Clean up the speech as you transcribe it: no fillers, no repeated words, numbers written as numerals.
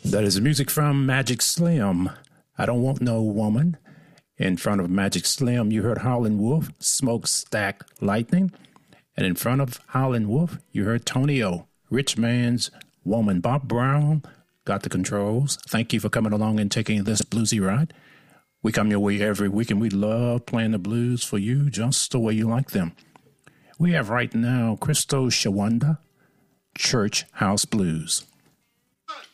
That is music from Magic Slim. I Don't Want No Woman. In front of Magic Slim, you heard Howlin' Wolf, Smokestack Lightning. And in front of Howlin' Wolf, you heard Tonio, Rich Man's Woman. Bob Brown got the controls. Thank you for coming along and taking this bluesy ride. We come your way every week, and we love playing the blues for you just the way you like them. We have right now Christo Shawanda, Church House Blues.